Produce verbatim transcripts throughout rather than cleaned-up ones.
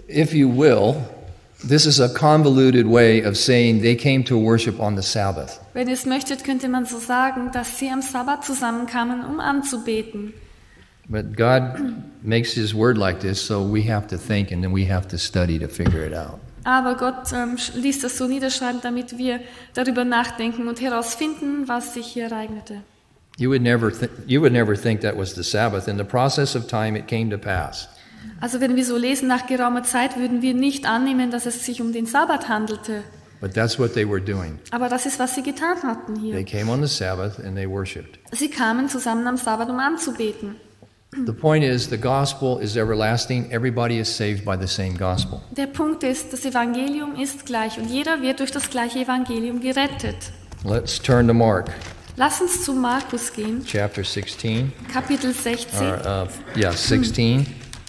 if you will, this is a convoluted way of saying they came to worship on the Sabbath. Wenn ihr es möchtet, könnte man so sagen, dass sie am Sabbat zusammenkamen, um anzubeten. But God makes his word like this, so we have to think and then we have to study to figure it out. Aber Gott ähm, ließ das so niederschreiben, damit wir darüber nachdenken und herausfinden, was sich hier ereignete. You would never th- you would never think that was the Sabbath. In the process of time it came to pass. Also wenn wir so lesen, nach geraumer Zeit würden wir nicht annehmen, dass es sich um den Sabbat handelte. But that's what they were doing. Aber das ist, was sie getan hatten They hier. came on the Sabbath and they worshiped. Sie kamen zusammen am Sabbat, um anzubeten. The point is the gospel is everlasting. Everybody is saved by the same gospel. Der Punkt ist, das Evangelium ist gleich und jeder wird durch das gleiche Evangelium gerettet. Let's turn to Mark Lass uns zu Markus gehen, chapter sixteen. Kapitel sechzehn. Or, uh, yeah, sixteen.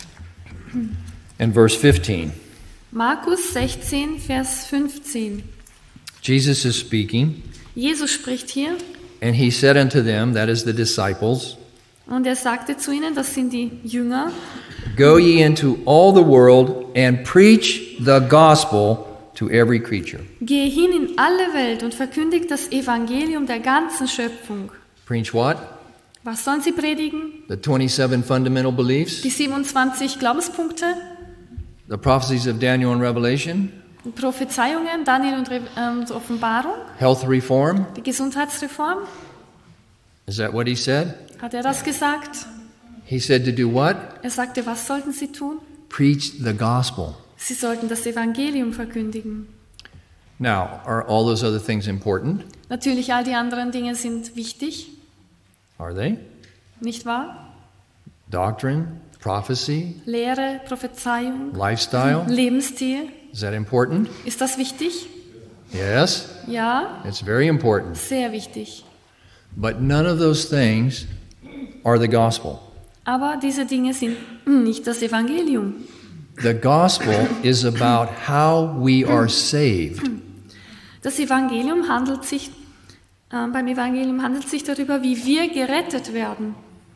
And verse fifteen. Markus sechzehn, Vers fünfzehn. Jesus is speaking, Jesus spricht hier and he said unto them, that is the disciples, und er sagte zu ihnen, das sind die Jünger, go ye into all the world and preach the gospel to every creature. gehe hin in alle Welt und verkündigt das Evangelium der ganzen Schöpfung. Preach what? Was sollen sie predigen? The twenty-seven fundamental beliefs, Die siebenundzwanzig Glaubenspunkte, the prophecies of Daniel and Revelation, die Prophezeiungen, Daniel und Re- ähm, und Offenbarung, health reform. die Gesundheitsreform. Is that what he said? Hat er das gesagt? He said to do what? Er sagte, was sollten sie tun? Preach the gospel. Sie sollten das Evangelium verkündigen. Now, are all those other things important? Natürlich, all die anderen Dinge sind wichtig, Are they? nicht wahr? Doctrine, prophecy, Lehre, Prophezeiung, lifestyle. Lebensstil. Is that important? Ist das wichtig? Yes, Ja, it's very important. sehr wichtig. But none of those things are the gospel. Aber diese Dinge sind nicht das Evangelium. The gospel is about how we are saved. Das Evangelium handelt sich, äh, beim Evangelium handelt es sich darüber, wie wir gerettet werden.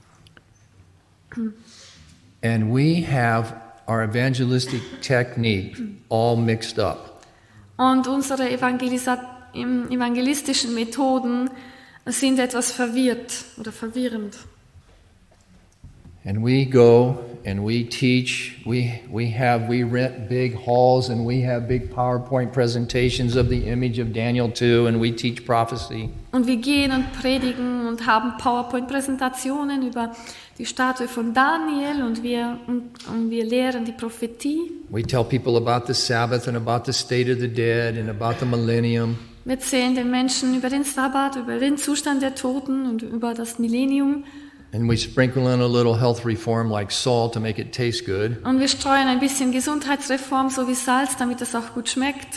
And we have our evangelistic technique all mixed up. Und unsere Evangelisa- im- evangelistischen Methoden sind etwas verwirrt oder verwirrend. And we go and we teach, we, we have, we rent big halls and we have big PowerPoint presentations of the image of Daniel two and we teach prophecy. Und wir gehen und predigen und haben PowerPoint-Präsentationen über die Statue von Daniel und wir, und, und wir lehren die Prophetie. We tell people about the Sabbath and about the state of the dead and about the millennium. Wir erzählen den Menschen über den Sabbat, über den Zustand der Toten und über das Millennium. And we sprinkle in a little health reform like salt to make it taste good. Und wir streuen ein bisschen Gesundheitsreform, so wie Salz, damit es auch gut schmeckt.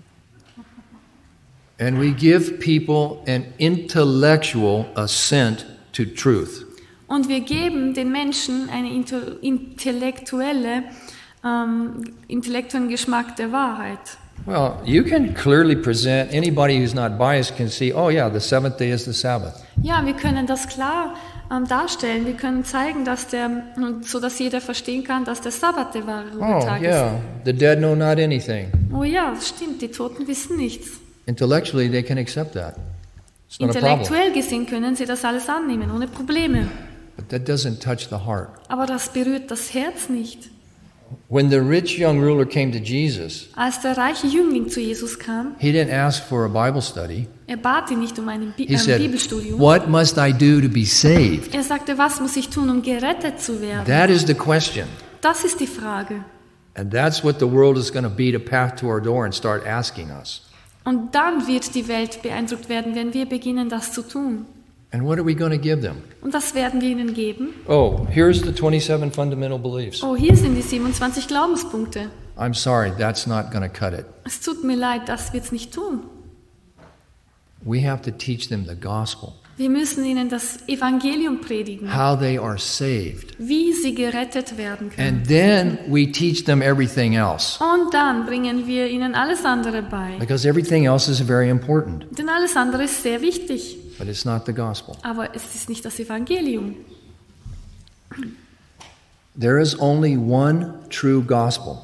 And we give people an intellectual assent to truth. Und wir geben den Menschen eine inte- intellektuelle, ähm, intellektuellen Geschmack der Wahrheit. Well, you can clearly present, anybody who's not biased can see, oh yeah, the seventh day is the Sabbath. Ja, wir können das klar ähm, darstellen. Wir können zeigen, dass der, so dass jeder verstehen kann, dass der Sabbat der wahre Oh Ruhetag yeah, the dead know not anything. ist. Oh ja, das stimmt, die Toten wissen nichts. Intellectually, they can accept that. It's not a problem. Intellektuell gesehen können sie das alles annehmen, ohne Probleme. But that doesn't touch the heart. Aber das berührt das Herz nicht. When the rich young ruler came to Jesus, Als der reiche Jüngling zu Jesus kam, he didn't ask for a Bible study. er bat ihn nicht um ein, Bi He ein said, Bibelstudium. what must I do to be saved? Er sagte, was muss ich tun, um gerettet zu werden? That is the question. Das ist die Frage. And that's what the world is going to beat a path to our door and start asking us. Und dann wird die Welt beeindruckt werden, wenn wir beginnen, das zu tun. And what are we going to give them? Und was werden wir ihnen geben? Oh, here's the twenty-seven fundamental beliefs. Oh, hier sind die siebenundzwanzig Glaubenspunkte. I'm sorry, that's not going to cut it. Es tut mir leid, das wird's nicht tun. We have to teach them the gospel, Wir müssen ihnen das Evangelium predigen, how they are saved. wie sie gerettet werden können. And then we teach them everything else, Und dann bringen wir ihnen alles andere bei. because everything else is very important, Denn alles andere ist sehr wichtig. but it's not the gospel. Aber es ist nicht das Evangelium. There is only one true gospel.